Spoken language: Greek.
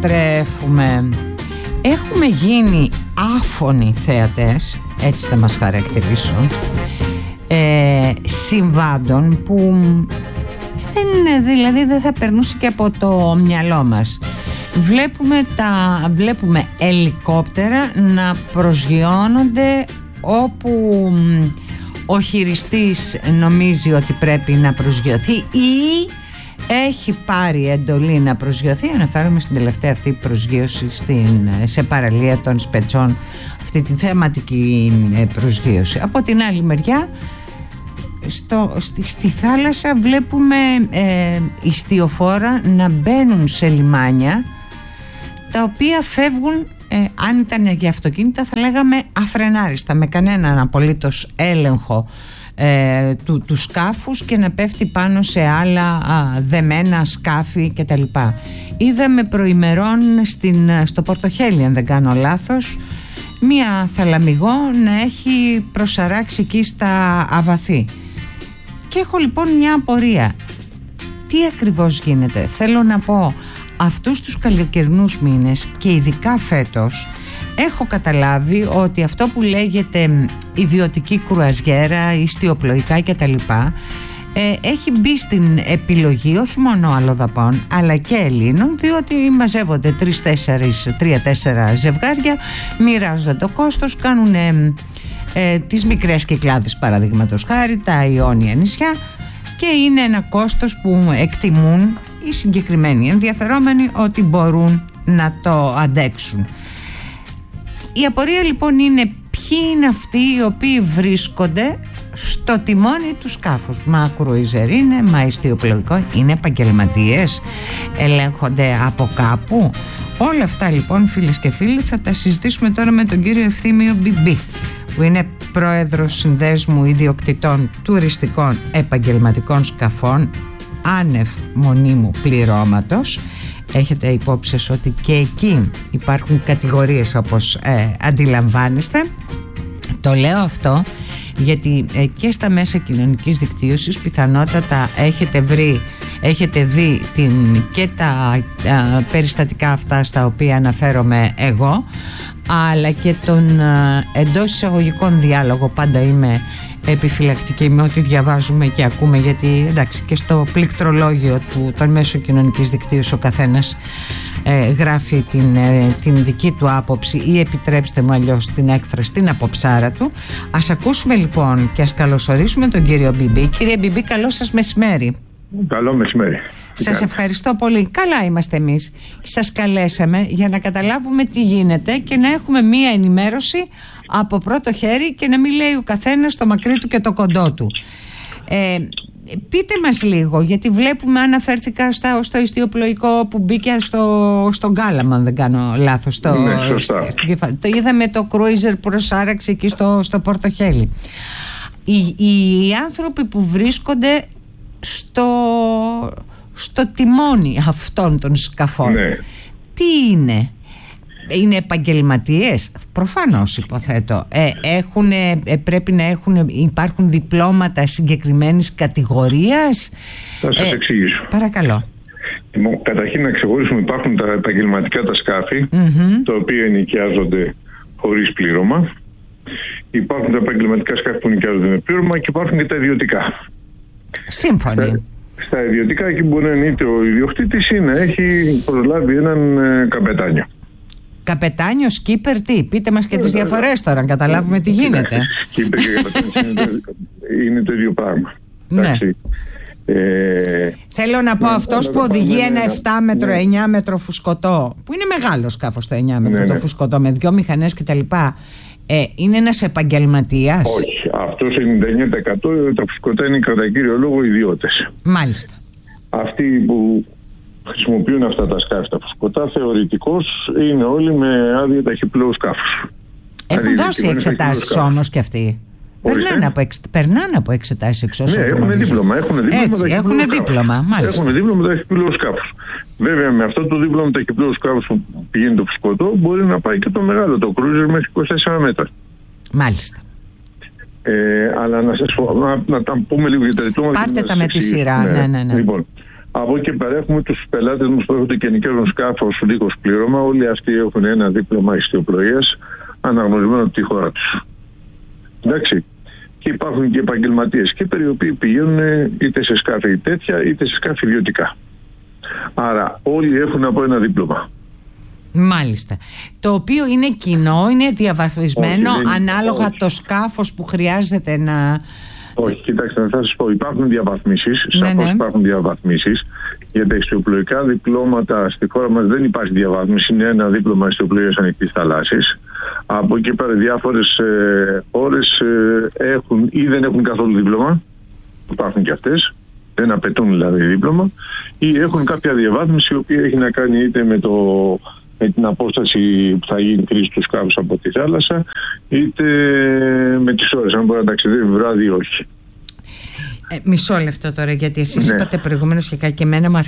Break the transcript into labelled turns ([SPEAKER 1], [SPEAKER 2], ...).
[SPEAKER 1] επιστρέφουμε. Έχουμε γίνει άφωνοι θεατές, έτσι θα μας χαρακτηρίσουν, συμβάντων που δηλαδή δεν θα περνούσε και από το μυαλό μας. Βλέπουμε ελικόπτερα να προσγειώνονται όπου ο χειριστής νομίζει ότι πρέπει να προσγειωθεί ή έχει πάρει εντολή να προσγειωθεί. Αναφέρομαι στην τελευταία αυτή προσγείωση σε παραλία των Σπετσών, αυτή τη θεματική προσγείωση. Από την άλλη μεριά, στη θάλασσα βλέπουμε ιστιοφόρα να μπαίνουν σε λιμάνια τα οποία φεύγουν, αν ήταν για αυτοκίνητα θα λέγαμε αφρενάριστα, με κανέναν απολύτως έλεγχο του σκάφους, και να πέφτει πάνω σε άλλα δεμένα σκάφη κτλ. Είδαμε προημερών στο Πορτοχέλι, αν δεν κάνω λάθος, μία θαλαμιγό να έχει προσαράξει εκεί στα αβαθή. Και έχω λοιπόν μια απορία. Τι ακριβώς γίνεται? Θέλω να πω, αυτούς τους καλοκαιρινούς μήνες και ειδικά φέτος έχω καταλάβει ότι αυτό που λέγεται ιδιωτική κρουαζιέρα, ιστιοπλοϊκά κτλ, έχει μπει στην επιλογή όχι μόνο αλλοδαπών αλλά και Ελλήνων, διότι μαζεύονται 3-4 ζευγάρια, μοιράζονται το κόστος, κάνουν τις μικρές Κυκλάδες παραδείγματος χάρη, τα Ιόνια νησιά, και είναι ένα κόστος που εκτιμούν οι συγκεκριμένοι ενδιαφερόμενοι ότι μπορούν να το αντέξουν. Η απορία λοιπόν είναι ποιοι είναι αυτοί οι οποίοι βρίσκονται στο τιμόνι του σκάφους. Μα κρουιζερ είναι, μα ιστιοπλοϊκό είναι, επαγγελματίες, ελέγχονται από κάπου? Όλα αυτά λοιπόν, φίλες και φίλοι, θα τα συζητήσουμε τώρα με τον κύριο Ευθύμιο Μπιμπί, που είναι πρόεδρος Συνδέσμου Ιδιοκτητών Τουριστικών Επαγγελματικών Σκαφών άνευ μονίμου πληρώματος. Έχετε υπόψη ότι και εκεί υπάρχουν κατηγορίες, όπως αντιλαμβάνεστε. Το λέω αυτό γιατί και στα μέσα κοινωνικής δικτύωσης πιθανότατα έχετε δει και τα περιστατικά αυτά στα οποία αναφέρομαι εγώ, αλλά και τον εντός εισαγωγικών διάλογο. Πάντα είμαι επιφυλακτική με ό,τι διαβάζουμε και ακούμε, γιατί εντάξει, και στο πληκτρολόγιο των μέσων κοινωνικής δικτύωσης ο καθένας γράφει την δική του άποψη, ή επιτρέψτε μου αλλιώς την έκφραση, την αποψάρα του. Ας ακούσουμε λοιπόν και ας καλωσορίσουμε τον κύριο Μπιμπί. Κύριε Μπιμπί, καλό σας μεσημέρι. Καλό μεσημέρι. Σας ευχαριστώ πολύ. Καλά είμαστε εμείς. Σας καλέσαμε για να καταλάβουμε τι γίνεται και να έχουμε μία ενημέρωση από πρώτο χέρι και να μην λέει ο καθένας το μακρύ του και το κοντό του. Πείτε μας λίγο, γιατί βλέπουμε, αναφέρθηκα στο ιστιοπλοϊκό που μπήκε στον Κάλαμα, αν δεν κάνω λάθος.
[SPEAKER 2] Ναι, σωστά.
[SPEAKER 1] Το είδαμε το κρούιζερ προσάραξε εκεί στο Πορτοχέλι. Οι άνθρωποι που βρίσκονται στο τιμόνι αυτών των σκαφών, ναι, τι είναι επαγγελματίες? Προφανώς υποθέτω. Πρέπει να υπάρχουν διπλώματα συγκεκριμένης κατηγορίας.
[SPEAKER 2] Θα σας εξηγήσω.
[SPEAKER 1] Παρακαλώ.
[SPEAKER 2] Καταρχήν να ξεχωρίσουμε, υπάρχουν τα επαγγελματικά τα σκάφη, τα οποία ενοικιάζονται χωρίς πλήρωμα. Υπάρχουν τα επαγγελματικά σκάφη που ενοικιάζονται με πλήρωμα και υπάρχουν και τα ιδιωτικά.
[SPEAKER 1] Σύμφωνοι.
[SPEAKER 2] Στα ιδιωτικά, εκεί μπορεί να είναι ο ιδιοκτήτης ή να έχει προσλάβει έναν καπετάνιο.
[SPEAKER 1] Καπετάνιο, σκίπερ, τι? Πείτε μας και τις διαφορές τώρα, να καταλάβουμε τι γίνεται.
[SPEAKER 2] Σκίπερ και καπετάνιο είναι το ίδιο πράγμα.
[SPEAKER 1] Ναι. Θέλω να πω, αυτός που οδηγεί ένα 7 μέτρο, 9 μέτρο φουσκωτό, που είναι μεγάλο σκάφος το 9 μέτρο, το φουσκωτό με 2 μηχανές κτλ., είναι ένας επαγγελματίας?
[SPEAKER 2] Όχι. Αυτό 99% τα φουσκωτά είναι κατά κύριο λόγο ιδιώτες.
[SPEAKER 1] Μάλιστα.
[SPEAKER 2] Αυτοί που χρησιμοποιούν αυτά τα σκάφη, τα φουσκωτά, θεωρητικώς είναι όλοι με άδεια ταχυπλοίου σκάφους.
[SPEAKER 1] Έχουν δώσει εξετάσεις όμως και αυτοί? Περνάνε από εξετάσεις εξ όσων
[SPEAKER 2] έχουν δίπλωμα.
[SPEAKER 1] Έχουν δίπλωμα, μάλιστα.
[SPEAKER 2] Έχουν δίπλωμα ταχυπλοίου σκάφους. Βέβαια, με αυτό το δίπλωμα ταχυπλοίου σκάφους που πηγαίνει το φουσκωτό, μπορεί να πάει και το μεγάλο, το κρούιζερ, μέχρι 24 μέτρα.
[SPEAKER 1] Μάλιστα.
[SPEAKER 2] Αλλά να σας πω, να τα πούμε λίγο για τα διπλώματα.
[SPEAKER 1] Πάρτε τα με τη σειρά. Ναι.
[SPEAKER 2] Λοιπόν, Από εκεί πέρα έχουμε τους πελάτες μας που έρχονται και νοικιάζουν σκάφος δίχως πλήρωμα. Όλοι αυτοί έχουν ένα δίπλωμα ιστιοπλοείας αναγνωρισμένο από τη χώρα τους. Εντάξει. Και υπάρχουν και επαγγελματίες και οι οποίοι πηγαίνουν είτε σε σκάφη τέτοια είτε σε σκάφη ιδιωτικά. Άρα όλοι έχουν από ένα δίπλωμα.
[SPEAKER 1] Μάλιστα. Το οποίο είναι κοινό, είναι διαβαθμισμένο ανάλογα το σκάφος που χρειάζεται να...
[SPEAKER 2] Όχι, κοιτάξτε, θα σας πω, υπάρχουν διαβαθμίσεις, σαφώς υπάρχουν διαβαθμίσεις. Για τα ιστιοπλοϊκά διπλώματα στη χώρα μας δεν υπάρχει διαβάθμιση, είναι ένα δίπλωμα ιστιοπλοείας ανοιχτής θαλάσσης. Από εκεί πέρα διάφορες χώρες έχουν ή δεν έχουν καθόλου δίπλωμα, υπάρχουν και αυτές, δεν απαιτούν δηλαδή δίπλωμα, ή έχουν κάποια διαβάθμιση η οποία έχει να κάνει είτε με την απόσταση που θα γίνει κρίση του σκάφους από τη θάλασσα, είτε με τις ώρες, αν μπορεί να ταξιδεύει βράδυ ή όχι.
[SPEAKER 1] Μισό λεπτό τώρα, γιατί εσείς είπατε προηγουμένως και εμένα μου